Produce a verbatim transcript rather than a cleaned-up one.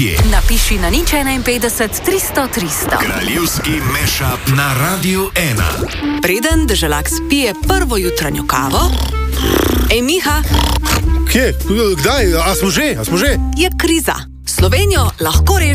Napiši na nič enainpetdeset tristo tristo. Kraljevski mashup na Radiu ena. Preden deželak spije prvo jutranjo kavo... Ej, Miha! Kje? Kdaj? A smo že? A smo že? Je kriza. Slovenijo lahko reši